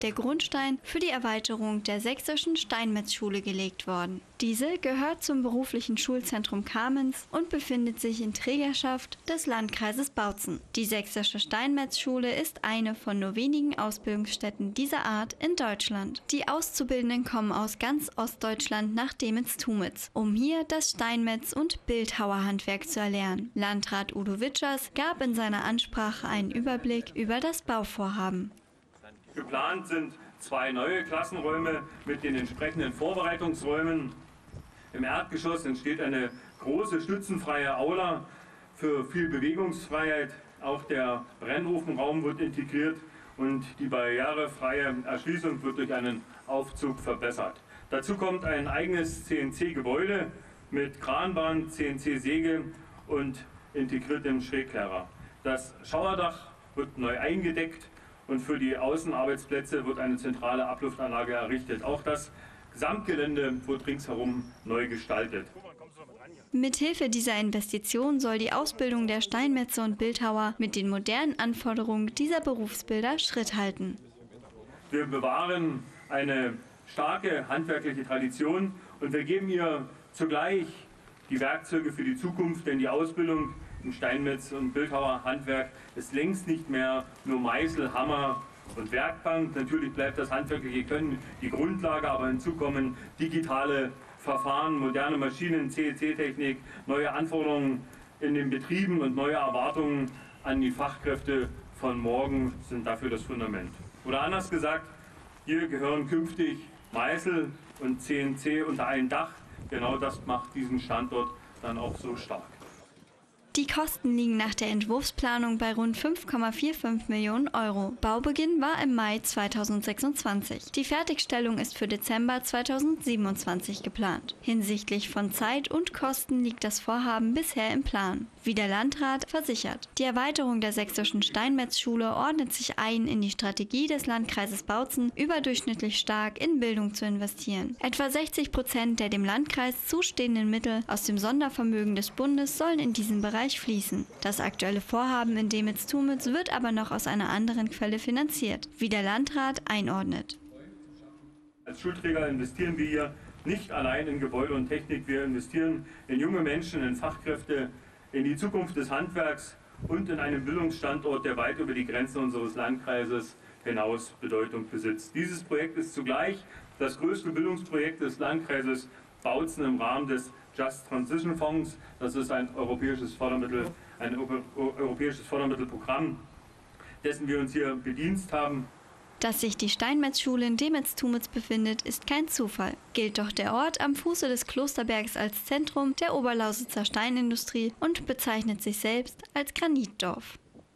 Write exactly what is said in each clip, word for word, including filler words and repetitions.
der Grundstein für die Erweiterung der Sächsischen Steinmetzschule gelegt worden. Diese gehört zum beruflichen Schulzentrum Kamenz und befindet sich in Trägerschaft des Landkreises Bautzen. Die Sächsische Steinmetzschule ist eine von nur wenigen Ausbildungsstätten dieser Art in Deutschland. Die Auszubildenden kommen aus ganz Ostdeutschland nach Dehmitz-Tumitz, um hier das Steinmetz- und Bildhauerhandwerk zu erlernen. Landrat Udo Witschers gab in seiner Ansprache einen Überblick über das Bauvorhaben. Geplant sind zwei neue Klassenräume mit den entsprechenden Vorbereitungsräumen. Im Erdgeschoss entsteht eine große stützenfreie Aula für viel Bewegungsfreiheit. Auch der Brennofenraum wird integriert und die barrierefreie Erschließung wird durch einen Aufzug verbessert. Dazu kommt ein eigenes C N C-Gebäude mit Kranbahn, C N C-Säge und integriertem Schrägkehrer. Das Schauerdach wird neu eingedeckt und für die Außenarbeitsplätze wird eine zentrale Abluftanlage errichtet. Auch das Gesamtgelände wird ringsherum neu gestaltet. Mithilfe dieser Investition soll die Ausbildung der Steinmetze und Bildhauer mit den modernen Anforderungen dieser Berufsbilder Schritt halten. Wir bewahren eine starke handwerkliche Tradition und wir geben ihr zugleich die Werkzeuge für die Zukunft, denn die Ausbildung im Steinmetz- und Bildhauerhandwerk ist längst nicht mehr nur Meißel, Hammer und Werkbank. Natürlich bleibt das handwerkliche Können die Grundlage, aber hinzu kommen digitale Verfahren, moderne Maschinen, C N C-Technik, neue Anforderungen in den Betrieben und neue Erwartungen an die Fachkräfte von morgen sind dafür das Fundament. Oder anders gesagt, hier gehören künftig Meißel und C N C unter ein Dach. Genau das macht diesen Standort dann auch so stark. Die Kosten liegen nach der Entwurfsplanung bei rund fünf Komma fünfundvierzig Millionen Euro. Baubeginn war im Mai zweitausendsechsundzwanzig. Die Fertigstellung ist für Dezember zweitausendsiebenundzwanzig geplant. Hinsichtlich von Zeit und Kosten liegt das Vorhaben bisher im Plan. Wie der Landrat versichert, die Erweiterung der Sächsischen Steinmetzschule ordnet sich ein in die Strategie des Landkreises Bautzen, überdurchschnittlich stark in Bildung zu investieren. Etwa sechzig Prozent der dem Landkreis zustehenden Mittel aus dem Sondervermögen des Bundes sollen in diesen Bereich fließen. Das aktuelle Vorhaben in Dehmitz-Tumitz wird aber noch aus einer anderen Quelle finanziert, wie der Landrat einordnet. Als Schulträger investieren wir hier nicht allein in Gebäude und Technik, wir investieren in junge Menschen, in Fachkräfte, in die Zukunft des Handwerks und in einen Bildungsstandort, der weit über die Grenzen unseres Landkreises hinaus Bedeutung besitzt. Dieses Projekt ist zugleich das größte Bildungsprojekt des Landkreises Bautzen im Rahmen des Just Transition Fonds. Das ist ein europäisches Fördermittel, ein europäisches Fördermittelprogramm, dessen wir uns hier bedient haben. Dass sich die Steinmetzschule in Dehmitz-Tumitz befindet, ist kein Zufall. Gilt doch der Ort am Fuße des Klosterbergs als Zentrum der Oberlausitzer Steinindustrie und bezeichnet sich selbst als Granitdorf.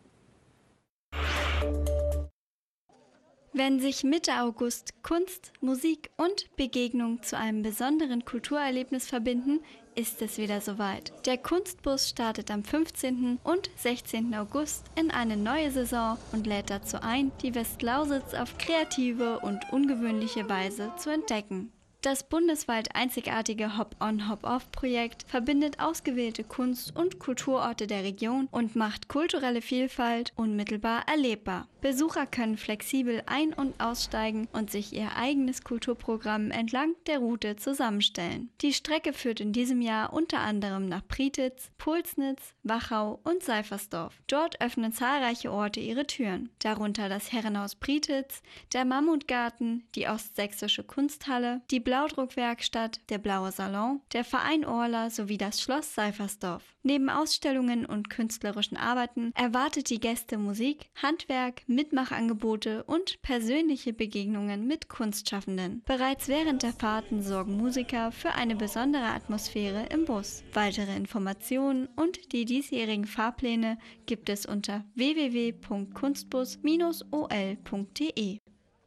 Wenn sich Mitte August Kunst, Musik und Begegnung zu einem besonderen Kulturerlebnis verbinden, ist es wieder soweit. Der Kunstbus startet am fünfzehnten und sechzehnten August in eine neue Saison und lädt dazu ein, die Westlausitz auf kreative und ungewöhnliche Weise zu entdecken. Das bundesweit einzigartige Hop-on-Hop-off-Projekt verbindet ausgewählte Kunst- und Kulturorte der Region und macht kulturelle Vielfalt unmittelbar erlebbar. Besucher können flexibel ein- und aussteigen und sich ihr eigenes Kulturprogramm entlang der Route zusammenstellen. Die Strecke führt in diesem Jahr unter anderem nach Prietitz, Pulsnitz, Wachau und Seifersdorf. Dort öffnen zahlreiche Orte ihre Türen, darunter das Herrenhaus Prietitz, der Mammutgarten, die Ostsächsische Kunsthalle, die Blaudruckwerkstatt, der Blaue Salon, der Verein Orla sowie das Schloss Seifersdorf. Neben Ausstellungen und künstlerischen Arbeiten erwartet die Gäste Musik, Handwerk, Mitmachangebote und persönliche Begegnungen mit Kunstschaffenden. Bereits während der Fahrten sorgen Musiker für eine besondere Atmosphäre im Bus. Weitere Informationen und die diesjährigen Fahrpläne gibt es unter w w w punkt kunstbus Bindestrich o l punkt d e.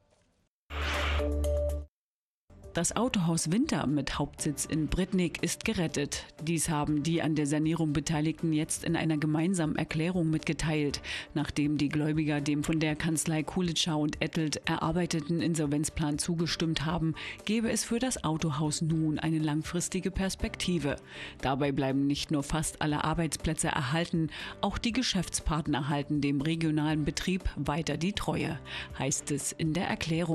Das Autohaus Winter mit Hauptsitz in Britnich ist gerettet. Dies haben die an der Sanierung Beteiligten jetzt in einer gemeinsamen Erklärung mitgeteilt. Nachdem die Gläubiger dem von der Kanzlei Kulitschau und Ettelt erarbeiteten Insolvenzplan zugestimmt haben, gebe es für das Autohaus nun eine langfristige Perspektive. Dabei bleiben nicht nur fast alle Arbeitsplätze erhalten, auch die Geschäftspartner halten dem regionalen Betrieb weiter die Treue, heißt es in der Erklärung.